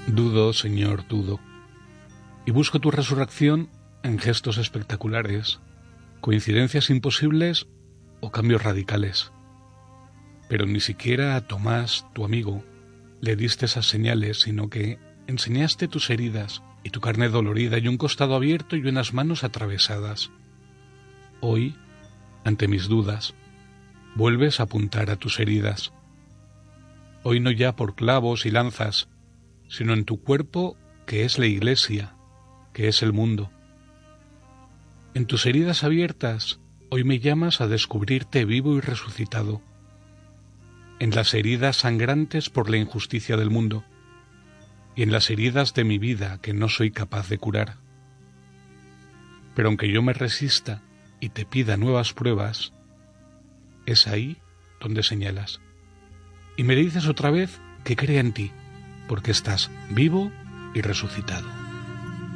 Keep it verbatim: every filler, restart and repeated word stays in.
Dudo, Señor, dudo, y busco tu resurrección en gestos espectaculares, coincidencias imposibles o cambios radicales. Pero ni siquiera a Tomás, tu amigo, le diste esas señales, sino que enseñaste tus heridas y tu carne dolorida y un costado abierto y unas manos atravesadas. Hoy, ante mis dudas, vuelves a apuntar a tus heridas. Hoy no ya por clavos y lanzas, sino en tu cuerpo, que es la Iglesia, que es el mundo. En tus heridas abiertas, hoy me llamas a descubrirte vivo y resucitado. En las heridas sangrantes por la injusticia del mundo, y en las heridas de mi vida que no soy capaz de curar. Pero aunque yo me resista y te pida nuevas pruebas, es ahí donde señalas. Y me dices otra vez que crea en ti, porque estás vivo y resucitado.